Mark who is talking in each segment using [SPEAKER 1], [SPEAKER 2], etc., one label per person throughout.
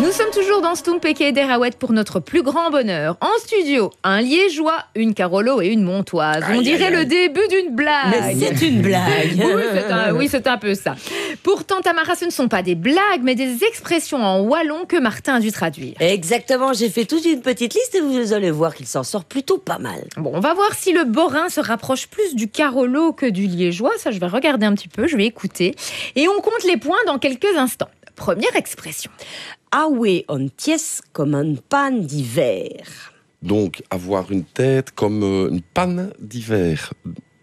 [SPEAKER 1] Nous sommes toujours dans Stompeke et Derawet pour notre plus grand bonheur. En studio, un liégeois, une Carolo et une montoise. On dirait le début d'une blague.
[SPEAKER 2] Mais c'est une blague.
[SPEAKER 1] Oui, c'est un peu ça. Pourtant, Tamara, ce ne sont pas des blagues, mais des expressions en wallon que Martin a dû traduire.
[SPEAKER 2] Exactement, j'ai fait toute une petite liste et vous allez voir qu'il s'en sort plutôt pas mal.
[SPEAKER 1] Bon, on va voir si le borin se rapproche plus du Carolo que du liégeois. Ça, je vais regarder un petit peu, je vais écouter. Et on compte les points dans quelques instants. Première expression.
[SPEAKER 2] Aoué on ties comme une panne d'hiver.
[SPEAKER 3] Donc, avoir une tête comme une panne d'hiver.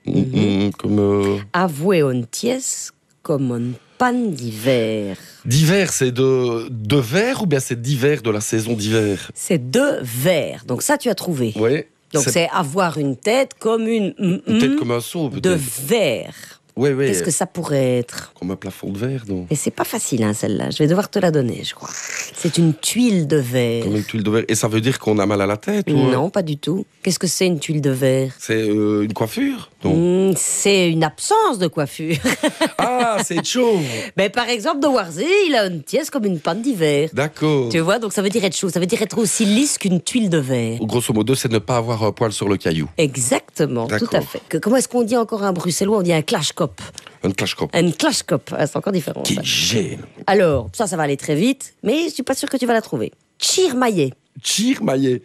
[SPEAKER 2] Avoué on ties comme une panne d'hiver.
[SPEAKER 3] D'hiver, c'est de verre ou bien c'est d'hiver de la saison d'hiver?
[SPEAKER 2] C'est de verre. Donc ça, tu as trouvé.
[SPEAKER 3] Oui.
[SPEAKER 2] Donc c'est avoir une tête comme une
[SPEAKER 3] tête comme un seau, peut-être.
[SPEAKER 2] de verre.
[SPEAKER 3] Oui, oui.
[SPEAKER 2] Qu'est-ce que ça pourrait être?
[SPEAKER 3] Comme un plafond de verre, non?
[SPEAKER 2] Et c'est pas facile, hein, celle-là. Je vais devoir te la donner, je crois. C'est une tuile de verre.
[SPEAKER 3] Comme une tuile de verre. Et ça veut dire qu'on a mal à la tête?
[SPEAKER 2] Non, pas du tout. Qu'est-ce que c'est une tuile de verre?
[SPEAKER 3] C'est une coiffure? Non.
[SPEAKER 2] C'est une absence de coiffure.
[SPEAKER 3] Ah, c'est chaud.
[SPEAKER 2] Mais par exemple, de Warzy, il a une tièce comme une panne d'hiver.
[SPEAKER 3] D'accord.
[SPEAKER 2] Tu vois, donc ça veut dire être chaud. Ça veut dire être aussi lisse qu'une tuile de verre.
[SPEAKER 3] Grosso modo, c'est ne pas avoir un poil sur le caillou.
[SPEAKER 2] Exactement, tout à fait. Comment est-ce qu'on dit encore un bruxellois? On dit un clash-cop.
[SPEAKER 3] Un clash-cop.
[SPEAKER 2] Un clash-cop, c'est encore différent.
[SPEAKER 3] Qui
[SPEAKER 2] ça.
[SPEAKER 3] gêne.
[SPEAKER 2] Alors, ça va aller très vite, mais je suis pas sûre que tu vas la trouver. Chirmaillé.
[SPEAKER 3] Chirmaillé.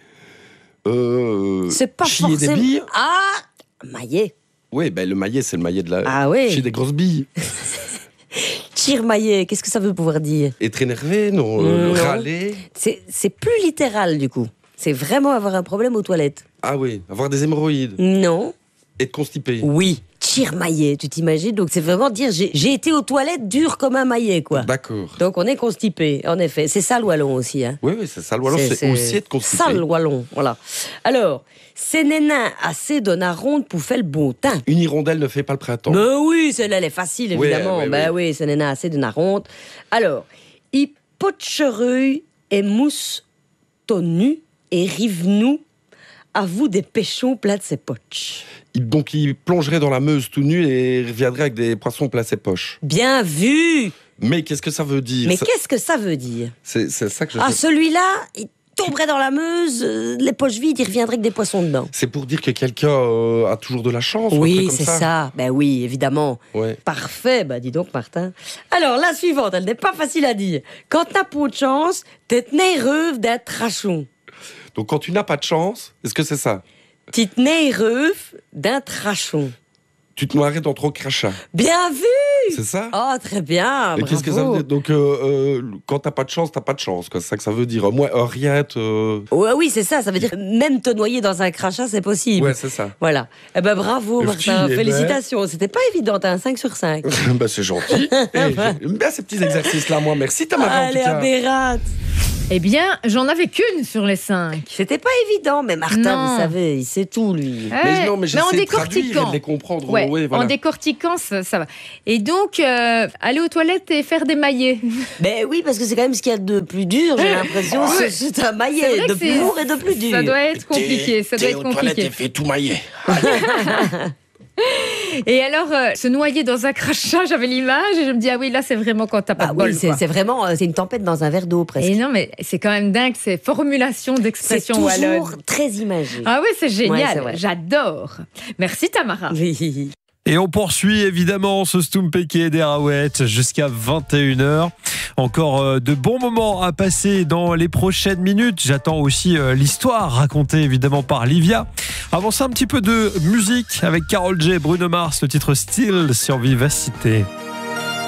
[SPEAKER 2] C'est pas
[SPEAKER 3] chier
[SPEAKER 2] forcément...
[SPEAKER 3] des billes.
[SPEAKER 2] Ah, maillet.
[SPEAKER 3] Oui, ben le maillet, c'est le maillet de la...
[SPEAKER 2] Ah oui.
[SPEAKER 3] Chier des grosses billes.
[SPEAKER 2] Chirmaillé, qu'est-ce que ça veut pouvoir dire?
[SPEAKER 3] Être énervé, non,
[SPEAKER 2] Non.
[SPEAKER 3] râler.
[SPEAKER 2] C'est plus littéral, du coup. C'est vraiment avoir un problème aux toilettes.
[SPEAKER 3] Ah oui, avoir des hémorroïdes.
[SPEAKER 2] Non.
[SPEAKER 3] Être constipé.
[SPEAKER 2] Oui. Chirmaillé, tu t'imagines? Donc c'est vraiment dire j'ai été aux toilettes dur comme un maillet, quoi.
[SPEAKER 3] D'accord.
[SPEAKER 2] Donc on est constipé, en effet. C'est ça le wallon aussi, hein.
[SPEAKER 3] Oui, c'est ça. Le wallon, c'est aussi être constipé.
[SPEAKER 2] Ça le wallon, voilà. Alors, c'est nénin assez de na ronde pour faire le beau teint.
[SPEAKER 3] Une hirondelle ne fait pas le printemps.
[SPEAKER 2] Ben oui, celle-là, elle est facile, évidemment.
[SPEAKER 3] Ouais,
[SPEAKER 2] ben oui, c'est nénin assez de na ronde. Alors, il potchereuil et mousse tonu et rive-nous à vous des pêchons plats de ses poches.
[SPEAKER 3] Donc il plongerait dans la Meuse tout nu et reviendrait avec des poissons plein ses poches.
[SPEAKER 2] Bien vu!
[SPEAKER 3] Mais qu'est-ce que ça veut dire?
[SPEAKER 2] Mais qu'est-ce que ça veut dire?
[SPEAKER 3] C'est ça que je...
[SPEAKER 2] Ah, celui-là, il tomberait dans la Meuse, les poches vides, il reviendrait avec des poissons dedans.
[SPEAKER 3] C'est pour dire que quelqu'un a toujours de la chance.
[SPEAKER 2] Oui,
[SPEAKER 3] comme
[SPEAKER 2] c'est ça. Ben oui, évidemment.
[SPEAKER 3] Ouais.
[SPEAKER 2] Parfait. Ben dis donc, Martin. Alors, la suivante, elle n'est pas facile à dire. Quand t'as pas de chance, t'es nerveux d'être trachon.
[SPEAKER 3] Donc quand tu n'as pas de chance, est-ce que c'est ça?
[SPEAKER 2] T'es nerveux d'un trachon.
[SPEAKER 3] Tu te noierais dans trop crachat.
[SPEAKER 2] Bien vu!
[SPEAKER 3] C'est ça?
[SPEAKER 2] Oh, très bien.
[SPEAKER 3] Et
[SPEAKER 2] bravo.
[SPEAKER 3] qu'est-ce que ça veut dire? Donc, quand t'as pas de chance, t'as pas de chance. C'est ça que ça veut dire. Moi, rien.
[SPEAKER 2] Ouais, oui, c'est ça. Ça veut dire que même te noyer dans un crachat, c'est possible.
[SPEAKER 3] Ouais, c'est ça.
[SPEAKER 2] Voilà. Eh ben, bravo,
[SPEAKER 3] Merci,
[SPEAKER 2] Martin.
[SPEAKER 3] eh ben.
[SPEAKER 2] Félicitations. C'était pas évident, t'as un 5 sur 5.
[SPEAKER 3] Ben, c'est gentil. J'aime bien ces petits exercices-là, moi. Merci, Tamara, en
[SPEAKER 2] Allez,
[SPEAKER 3] tout cas.
[SPEAKER 2] aberrante.
[SPEAKER 1] Eh bien, j'en avais qu'une sur les 5.
[SPEAKER 2] C'était pas évident, mais Martin,
[SPEAKER 1] Non.
[SPEAKER 2] vous savez, il sait tout, lui.
[SPEAKER 3] Mais non, mais
[SPEAKER 1] en
[SPEAKER 3] j'essaie de traduire et
[SPEAKER 1] décortiquant.
[SPEAKER 3] de les comprendre.
[SPEAKER 1] Ouais,
[SPEAKER 3] Oui, voilà.
[SPEAKER 1] en décortiquant, ça va. Et donc, aller aux toilettes et faire des maillets.
[SPEAKER 2] Ben oui, parce que c'est quand même ce qu'il y a de plus dur, j'ai l'impression.
[SPEAKER 1] Ouais.
[SPEAKER 2] C'est un
[SPEAKER 1] C'est
[SPEAKER 2] maillet
[SPEAKER 1] vrai
[SPEAKER 2] de
[SPEAKER 1] que
[SPEAKER 2] plus lourd et de plus dur.
[SPEAKER 1] Ça doit être compliqué. Ça doit
[SPEAKER 3] T'es
[SPEAKER 1] être
[SPEAKER 3] aux toilettes
[SPEAKER 1] compliqué.
[SPEAKER 3] et fais tout maillet.
[SPEAKER 1] Et alors, se noyer dans un crachat, j'avais l'image et je me dis, ah oui, là, c'est vraiment quand t'as pas
[SPEAKER 2] Ah
[SPEAKER 1] de bol.
[SPEAKER 2] oui,
[SPEAKER 1] quoi.
[SPEAKER 2] c'est vraiment c'est une tempête dans un verre d'eau presque.
[SPEAKER 1] Et non, mais c'est quand même dingue, ces formulations
[SPEAKER 2] C'est
[SPEAKER 1] d'expression
[SPEAKER 2] toujours
[SPEAKER 1] wallonne.
[SPEAKER 2] très imagé.
[SPEAKER 1] Ah oui, c'est
[SPEAKER 2] Ouais,
[SPEAKER 1] génial.
[SPEAKER 2] c'est vrai.
[SPEAKER 1] J'adore. Merci, Tamara.
[SPEAKER 2] Oui.
[SPEAKER 4] Et on poursuit évidemment ce Stompeke et Derawet jusqu'à 21h. Encore de bons moments à passer dans les prochaines minutes. J'attends aussi l'histoire racontée évidemment par Livia. Avant ça, un petit peu de musique avec Karol J, Bruno Mars, le titre Still sur Vivacité.